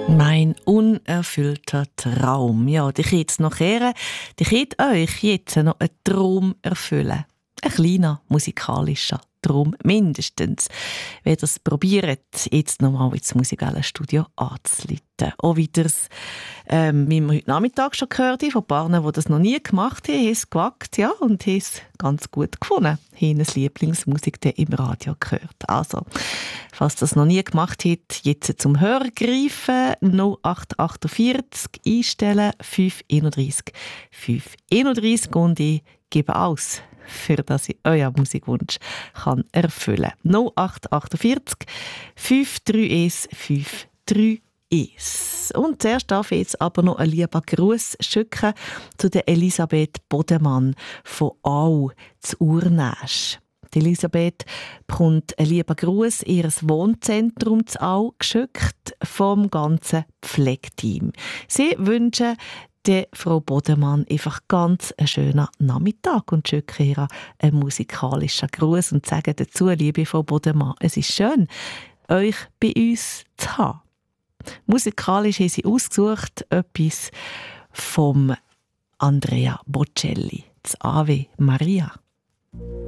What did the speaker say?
Mein unerfüllter Traum. Ja, ich jetzt noch hören. Ich hätte euch jetzt noch einen Traum erfüllen. Ein kleiner musikalischer Traum, mindestens. Wenn ihr es probiert, jetzt nochmal ins Musikalstudio anzuleiten. Auch wieder, wie wir heute Nachmittag schon gehört haben, von Partnern, die das noch nie gemacht haben, haben es gewagt, ja, und haben es ganz gut gefunden. Haben das Lieblingsmusik im Radio gehört. Also, falls das noch nie gemacht habt, jetzt zum Hörer greifen, 0848 einstellen, 531 531 und ich gebe aus, für dass ich euren Musikwunsch kann erfüllen kann. 0848 531 531. Und zuerst darf ich jetzt aber noch einen lieben Gruß schicken zu der Elisabeth Bodemann von Au zu Urnäsch. Die Elisabeth bekommt einen lieben Gruß in ihr Wohnzentrum zu Au geschickt vom ganzen Pflegeteam. Sie wünschen der Frau Bodemann einfach ganz einen schönen Nachmittag und schicken ihr einen musikalischen Gruß und sagen dazu, liebe Frau Bodemann, es ist schön, euch bei uns zu haben. Musikalisch haben sie ausgesucht etwas vom Andrea Bocelli, das Ave Maria.